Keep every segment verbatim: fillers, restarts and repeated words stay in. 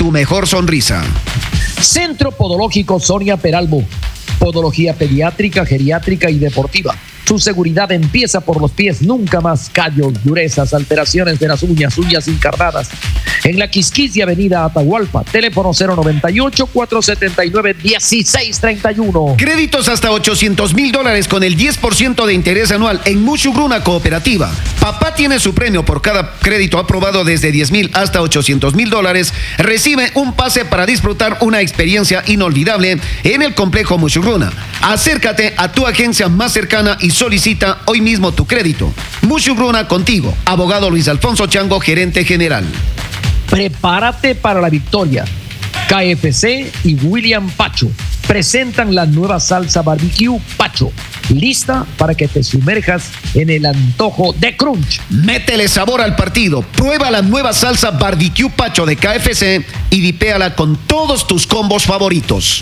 tu mejor sonrisa. Centro Podológico Sonia Peralbo. Podología pediátrica, geriátrica y deportiva. Su seguridad empieza por los pies, nunca más callos, durezas, alteraciones de las uñas, uñas encarnadas. En la Quisquis y Avenida Atahualpa, teléfono cero noventa y ocho, cuatrocientos setenta y nueve, dieciséis treinta y uno. Créditos hasta ochocientos mil dólares con el diez por ciento de interés anual en Mushugruna Cooperativa. Papá tiene su premio por cada crédito aprobado desde diez mil hasta ochocientos mil dólares. Recibe un pase para disfrutar una experiencia inolvidable en el complejo Mushugruna. Acércate a tu agencia más cercana y solicita hoy mismo tu crédito. Mushugruna contigo. Abogado Luis Alfonso Chango, gerente general. Prepárate para la victoria. K F C y William Pacho presentan la nueva salsa barbecue Pacho, lista para que te sumerjas en el antojo de crunch. Métele sabor al partido. Prueba la nueva salsa barbecue Pacho de K F C y dipéala con todos tus combos favoritos.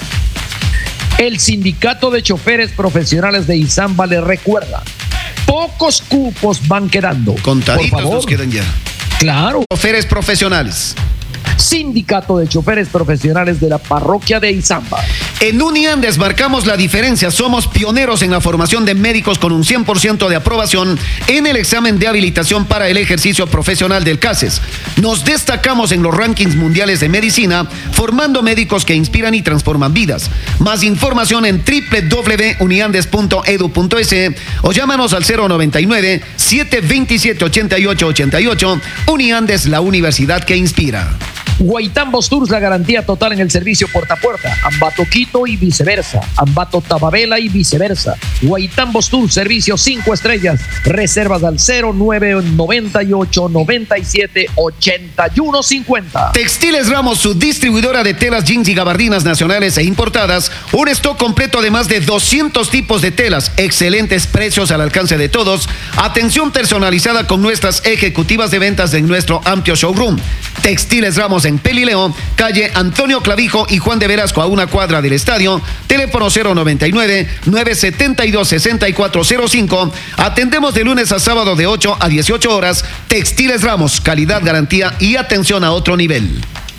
El Sindicato de Choferes Profesionales de Izamba le recuerda: pocos cupos van quedando. Contaditos nos quedan ya. Claro. Choferes profesionales. Sindicato de Choferes Profesionales de la Parroquia de Izamba. En Uniandes marcamos la diferencia. Somos pioneros en la formación de médicos con un cien por ciento de aprobación en el examen de habilitación para el ejercicio profesional del CASES. Nos destacamos en los rankings mundiales de medicina, formando médicos que inspiran y transforman vidas. Más información en doble u doble u doble u punto uniandes punto edu punto es o llámanos al cero noventa y nueve, siete veintisiete, ochenta y ocho ochenta y ocho. Uniandes, la universidad que inspira. Guaitambos Tours, la garantía total en el servicio puerta a puerta. Ambato Quito y viceversa. Ambato Tababela y viceversa. Guaitambos Tours, servicio cinco estrellas. Reservas al cero nueve noventa y ocho, noventa y siete, ochenta y uno cincuenta. Textiles Ramos, su distribuidora de telas, jeans y gabardinas nacionales e importadas. Un stock completo de más de doscientos tipos de telas. Excelentes precios al alcance de todos. Atención personalizada con nuestras ejecutivas de ventas en nuestro amplio showroom. Textiles Ramos en Pelileo, calle Antonio Clavijo y Juan de Velasco, a una cuadra del estadio. Teléfono cero noventa y nueve, nueve setenta y dos, sesenta y cuatro cero cinco. Atendemos de lunes a sábado de ocho a dieciocho horas. Textiles Ramos, calidad, garantía y atención a otro nivel.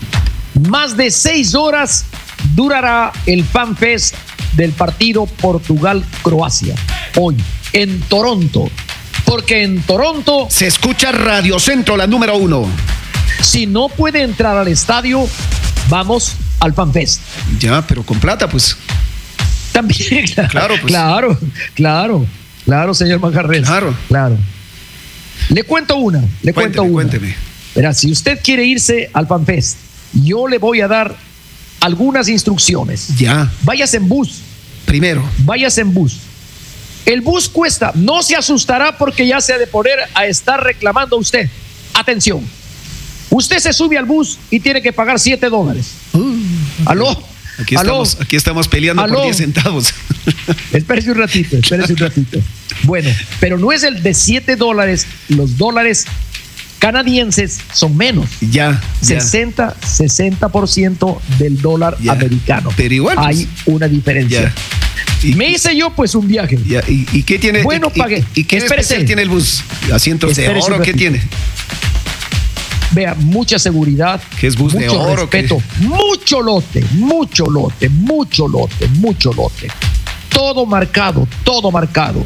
Más de seis horas durará el Fan Fest del partido Portugal-Croacia hoy en Toronto, porque en Toronto se escucha Radio Centro, la número uno. Si no puede entrar al estadio, vamos al FanFest. Ya, pero con plata, pues. También, claro. Claro, pues. Claro, claro, claro, señor Manjarres. Claro. Claro. Le cuento una, le cuénteme, cuento una. Cuénteme. Verá, si usted quiere irse al FanFest, yo le voy a dar algunas instrucciones. Ya. Váyase en bus. Primero. Váyase en bus. El bus cuesta, no se asustará porque ya se ha de poner a estar reclamando usted. Atención. Usted se sube al bus y tiene que pagar siete dólares. Uh, ¿Aló? Aquí ¿Aló? estamos, aquí estamos peleando ¿Aló? por diez centavos. Espérese un ratito, espérese un ratito. Bueno, pero no es el de siete dólares. Los dólares canadienses son menos. Ya. sesenta, sesenta por ciento del dólar ya. americano. Pero igual. Hay pues, una diferencia. Ya. Y, Me hice yo pues un viaje. Ya, ¿y, ¿Y qué tiene? Bueno, y, pagué. ¿Y, y qué Espérese. especial tiene el bus? ¿Asientos Espérese de oro? ¿Qué tiene? Vea, mucha seguridad. ¿Qué es bus mucho de oro? respeto, ¿qué? mucho lote, mucho lote, mucho lote, mucho lote. Todo marcado, todo marcado.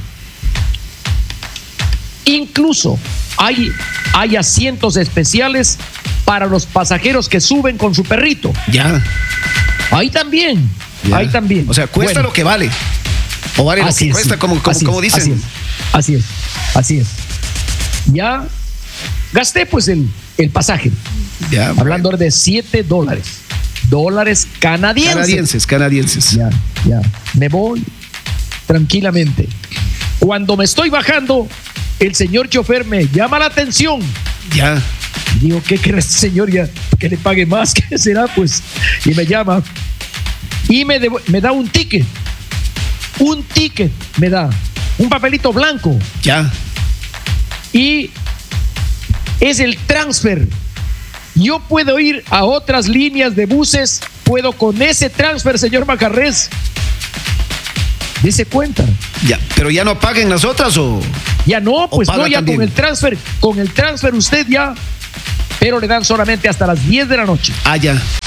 Incluso hay, hay asientos especiales para los pasajeros que suben con su perrito. Ya. Ahí también, ya. ahí también. O sea, cuesta bueno, lo que vale. O vale lo que es, cuesta, sí. como, como, así como es, dicen. Así es, así es, así es. Ya gasté pues el, el pasaje. Ya, hablando bueno. de siete dólares. Dólares canadienses. Canadienses, canadienses. Ya, ya. Me voy tranquilamente. Cuando me estoy bajando, el señor chofer me llama la atención. Ya. Y digo, ¿qué crees, señor? Ya, que le pague más, ¿qué será? Pues, y me llama y me, dev- me da un ticket. Un ticket me da. Un papelito blanco. Ya. Y es el transfer. Yo puedo ir a otras líneas de buses, puedo con ese transfer, señor Macarrés. Dese cuenta. Ya. Pero ya no paguen las otras o. Ya no, pues paga no, ya también. con el transfer, con el transfer usted ya, pero le dan solamente hasta las diez de la noche. Ah, ya.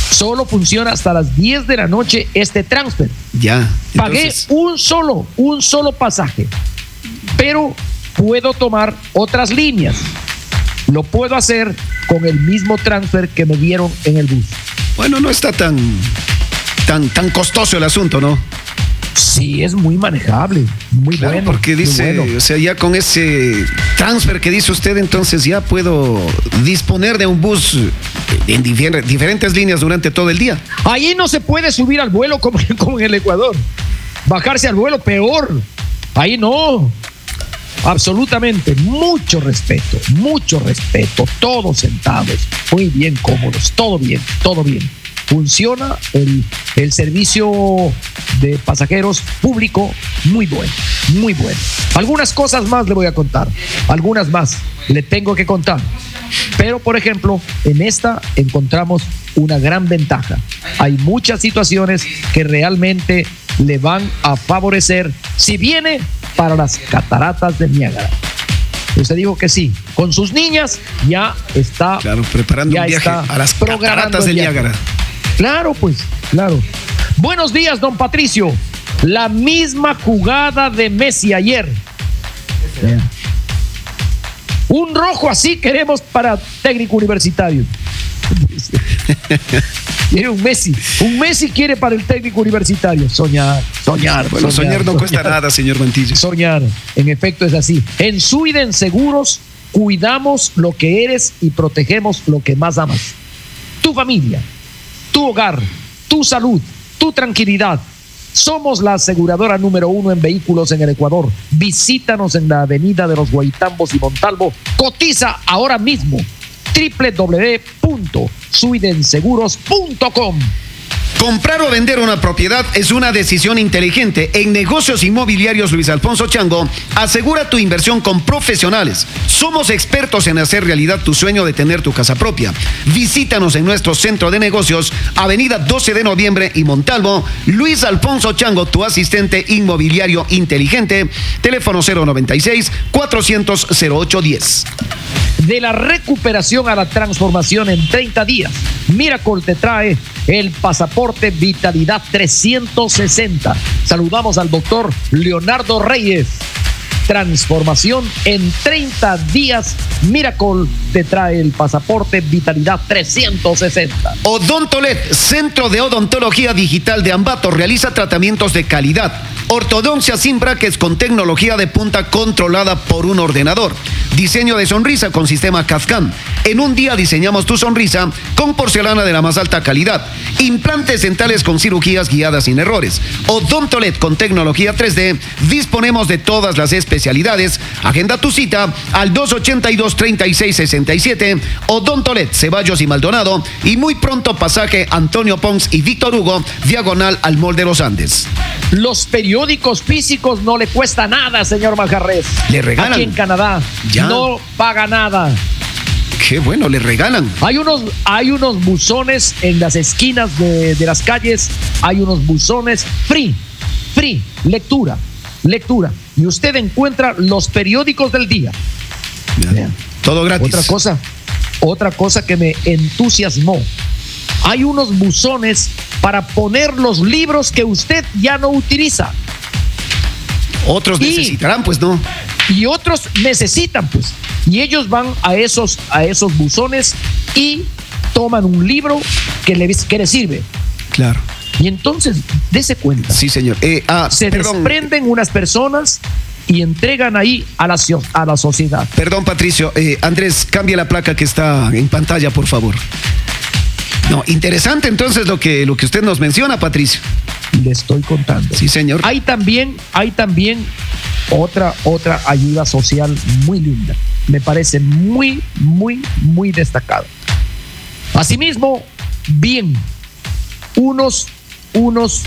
Solo funciona hasta las diez de la noche este transfer. Ya. Pagué Entonces, un solo, un solo pasaje, pero puedo tomar otras líneas. Lo puedo hacer con el mismo transfer que me dieron en el bus. bueno, no está tan, tan, tan costoso el asunto, ¿no? Sí, es muy manejable, muy Claro, bueno. porque muy dice, bueno. o sea, ya con ese transfer que dice usted, entonces ya puedo disponer de un bus en difer- diferentes líneas durante todo el día. Ahí no se puede subir al vuelo como, como en el Ecuador. Bajarse al vuelo, peor. Ahí no. Absolutamente. Mucho respeto, mucho respeto. Todos sentados, muy bien cómodos. Todo bien, todo bien. Funciona el, el servicio de pasajeros público muy bueno, muy bueno. Algunas cosas más le voy a contar. Algunas más le tengo que contar. Pero, por ejemplo, en esta encontramos una gran ventaja. Hay muchas situaciones que realmente le van a favorecer si viene para las cataratas de Niágara. Usted dijo que sí. Con sus niñas ya está. Claro, preparando ya un viaje está a las programando cataratas de el viaje. Niágara. Claro, pues, claro. Buenos días, don Patricio. La misma jugada de Messi ayer. Un rojo así queremos para técnico universitario. Quiere un Messi. Un Messi quiere para el técnico universitario. Soñar, soñar. Bueno, soñar, soñar no soñar. cuesta nada, señor Mantilla. Soñar. En efecto es así. En Suiden Seguros cuidamos lo que eres y protegemos lo que más amas. Tu familia, tu hogar, tu salud, tu tranquilidad. Somos la aseguradora número uno en vehículos en el Ecuador. Visítanos en la avenida de los Guaitambos y Montalvo. Cotiza ahora mismo. doble u doble u doble u punto suiden seguros punto com. Comprar o vender una propiedad es una decisión inteligente. En Negocios Inmobiliarios Luis Alfonso Chango, asegura tu inversión con profesionales. Somos expertos en hacer realidad tu sueño de tener tu casa propia. Visítanos en nuestro centro de negocios, avenida doce de noviembre y Montalvo. Luis Alfonso Chango, tu asistente inmobiliario inteligente. Teléfono cero noventa y seis, cuatrocientos, cero ocho diez. De la recuperación a la transformación en treinta días, Miracle te trae el pasaporte Vitalidad trescientos sesenta. Saludamos al doctor Leonardo Reyes. Transformación en treinta días. Miracle te trae el pasaporte Vitalidad trescientos sesenta. Odontolet, Centro de Odontología Digital de Ambato, realiza tratamientos de calidad. Ortodoncia sin brackets con tecnología de punta controlada por un ordenador. Diseño de sonrisa con sistema C A D C A M. En un día diseñamos tu sonrisa con porcelana de la más alta calidad. Implantes dentales con cirugías guiadas sin errores. Odontolet con tecnología tres D. Disponemos de todas las especialidades. Agenda tu cita al dos ochenta y dos, treinta y seis sesenta y siete. Odontolet, Ceballos y Maldonado. Y muy pronto pasaje Antonio Pons y Víctor Hugo, diagonal al Mall de los Andes. Los periódicos físicos no le cuesta nada, señor Manjarres. Le regalan. Aquí en Canadá Ya. no paga nada. Qué bueno, le regalan. Hay unos, hay unos buzones en las esquinas de, de las calles. Hay unos buzones free, free, lectura, lectura. Y usted encuentra los periódicos del día. Ya. Todo gratis. Otra cosa, otra cosa que me entusiasmó. Hay unos buzones para poner los libros que usted ya no utiliza. Otros Y- necesitarán, pues no. Y otros necesitan, pues. Y ellos van a esos, a esos buzones y toman un libro que le, que les sirve. Claro. Y entonces, dése cuenta. Sí, señor. Eh, ah, Se perdón, desprenden unas personas y entregan ahí a la, cio- a la sociedad. perdón, Patricio. Eh, Andrés, cambie la placa que está en pantalla, por favor. No, interesante entonces lo que, lo que usted nos menciona, Patricio. Le estoy contando. Sí, señor. Hay también, hay también otra, otra ayuda social muy linda. Me parece muy, muy, muy destacada. Asimismo, bien, unos, unos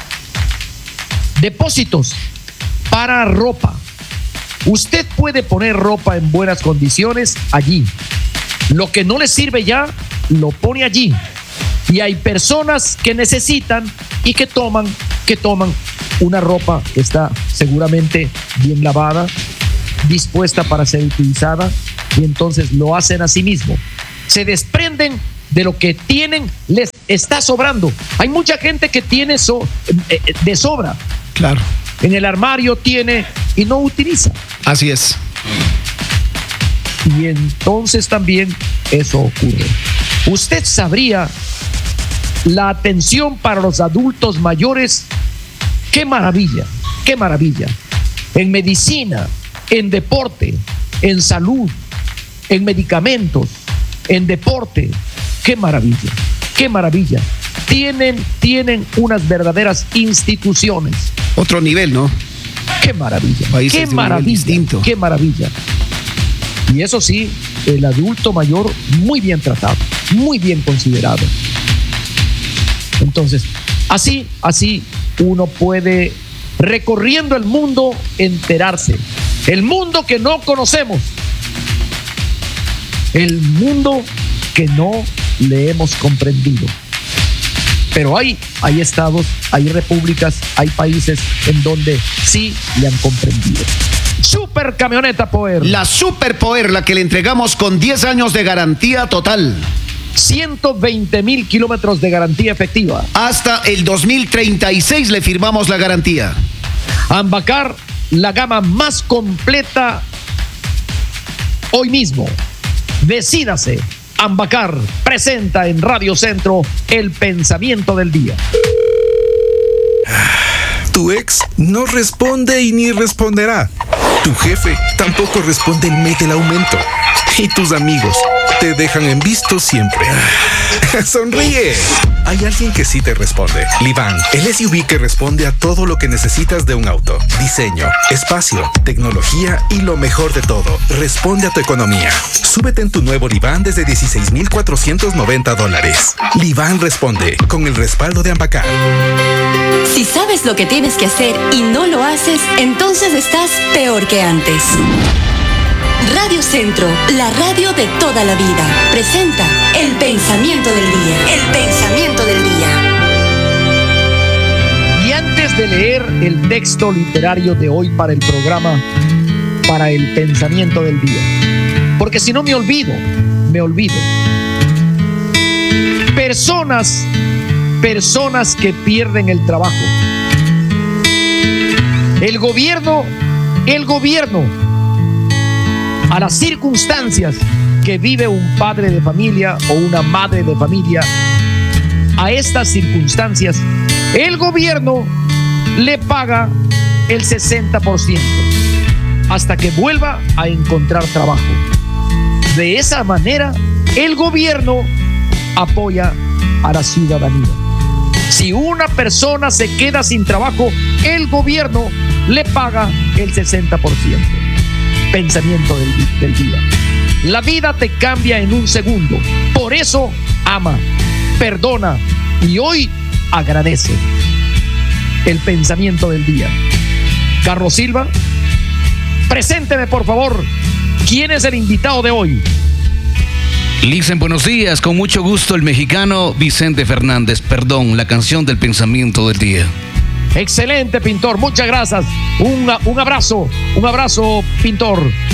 depósitos para ropa. Usted puede poner ropa en buenas condiciones allí. Lo que no le sirve ya, lo pone allí. Y hay personas que necesitan y que toman, que toman una ropa que está seguramente bien lavada, dispuesta para ser utilizada, y entonces lo hacen a sí mismo. Se desprenden de lo que tienen, les está sobrando. Hay mucha gente que tiene so, eh, de sobra. Claro. En el armario tiene y no utiliza. Así es. Y entonces también eso ocurre. Usted sabría la atención para los adultos mayores. ¡Qué maravilla! ¡Qué maravilla! En medicina, en deporte, en salud, en medicamentos, en deporte. ¡Qué maravilla! ¡Qué maravilla! Tienen, tienen unas verdaderas instituciones. Otro nivel, ¿no? ¡Qué maravilla! Países ¡Qué de un maravilla! nivel distinto. ¡Qué maravilla! Y eso sí, el adulto mayor muy bien tratado, muy bien considerado. Entonces, así, así uno puede, recorriendo el mundo, enterarse. El mundo que no conocemos. El mundo que no le hemos comprendido. Pero hay, hay estados, hay repúblicas, hay países en donde sí le han comprendido. Super Camioneta Power. La Super Power, la que le entregamos con diez años de garantía total. ciento veinte mil kilómetros de garantía efectiva. Hasta el dos mil treinta y seis le firmamos la garantía. Ambacar, la gama más completa hoy mismo. Decídase. Ambacar presenta en Radio Centro el pensamiento del día. Tu ex no responde y ni responderá. Tu jefe tampoco responde el mes del aumento. Y tus amigos te dejan en visto siempre. ¡Sonríe! Hay alguien que sí te responde. Livan, el S U V que responde a todo lo que necesitas de un auto. Diseño, espacio, tecnología y lo mejor de todo, responde a tu economía. Súbete en tu nuevo Livan desde dieciséis mil cuatrocientos noventa dólares. Livan responde con el respaldo de Ambacar. Si sabes lo que tienes que hacer y no lo haces, entonces estás peor que antes. Radio Centro, la radio de toda la vida, presenta el pensamiento del día. El pensamiento del día. Y antes de leer el texto literario de hoy para el programa, para el pensamiento del día, porque si no me olvido, me olvido. Personas, personas que pierden el trabajo. El gobierno, el gobierno, a las circunstancias que vive un padre de familia o una madre de familia, a estas circunstancias, el gobierno le paga el sesenta por ciento hasta que vuelva a encontrar trabajo. De esa manera, el gobierno apoya a la ciudadanía. Si una persona se queda sin trabajo, el gobierno le paga el sesenta por ciento. Pensamiento del, del día. La vida te cambia en un segundo. Por eso, ama, perdona y hoy agradece. El pensamiento del día. Carlos Silva, presénteme por favor. ¿Quién es el invitado de hoy? Listen, buenos días. Con mucho gusto, el mexicano Vicente Fernández. Perdón, la canción del pensamiento del día. Excelente, pintor. Muchas gracias. Un, un abrazo, un abrazo, pintor.